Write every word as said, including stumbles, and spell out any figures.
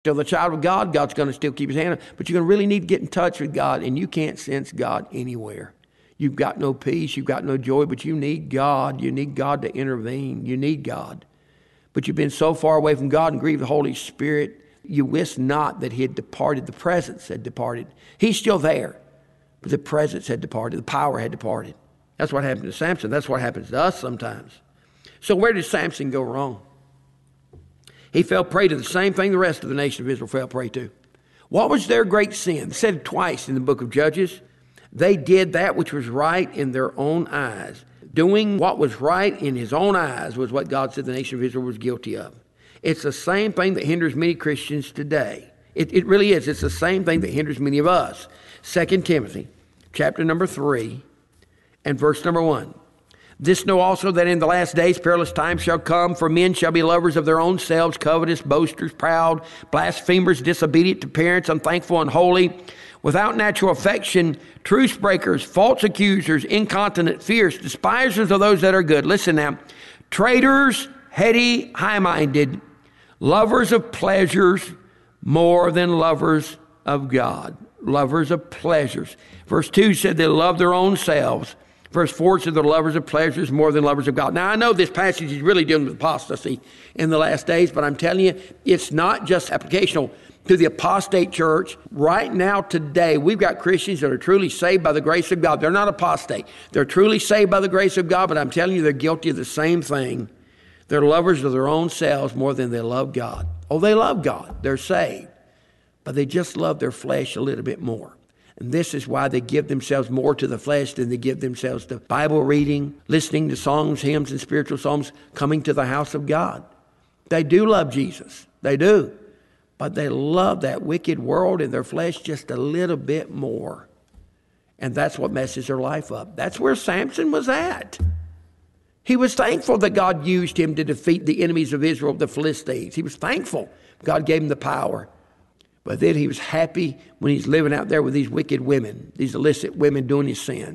Till the child of God, God's going to still keep his hand on. But you're going to really need to get in touch with God, and you can't sense God anywhere. You've got no peace, you've got no joy, but you need God. You need God to intervene. You need God. But you've been so far away from God and grieved the Holy Spirit, you wist not that he had departed. The presence had departed. He's still there, but the presence had departed. The power had departed. That's what happened to Samson. That's what happens to us sometimes. So where did Samson go wrong? He fell prey to the same thing the rest of the nation of Israel fell prey to. What was their great sin? It said twice in the book of Judges. They did that which was right in their own eyes. Doing what was right in his own eyes was what God said the nation of Israel was guilty of. It's the same thing that hinders many Christians today. It, it really is. It's the same thing that hinders many of us. Second Timothy, chapter number three, and verse number one. This know also that in the last days perilous times shall come, for men shall be lovers of their own selves, covetous, boasters, proud, blasphemers, disobedient to parents, unthankful, unholy, without natural affection, truce breakers, false accusers, incontinent, fierce, despisers of those that are good. Listen now. Traitors, heady, high-minded, lovers of pleasures more than lovers of God. Lovers of pleasures. Verse two said they love their own selves. Verse four said they're lovers of pleasures more than lovers of God. Now, I know this passage is really dealing with apostasy in the last days, but I'm telling you, it's not just applicational to the apostate church. Right now, today, we've got Christians that are truly saved by the grace of God. They're not apostate. They're truly saved by the grace of God, but I'm telling you, they're guilty of the same thing. They're lovers of their own selves more than they love God. Oh, they love God. They're saved. But they just love their flesh a little bit more. And this is why they give themselves more to the flesh than they give themselves to Bible reading, listening to songs, hymns, and spiritual songs, coming to the house of God. They do love Jesus. They do. But they love that wicked world in their flesh just a little bit more. And that's what messes their life up. That's where Samson was at. He was thankful that God used him to defeat the enemies of Israel, the Philistines. He was thankful God gave him the power. But then he was happy when he's living out there with these wicked women, these illicit women doing his sin.